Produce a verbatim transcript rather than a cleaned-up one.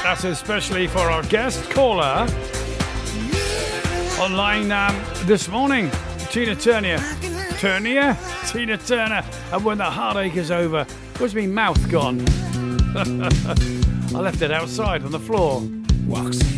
That's especially for our guest caller online um, this morning, Tina Turner. Turner? Tina Turner. And when the heartache is over, where's my mouth gone? I left it outside on the floor. Roxy.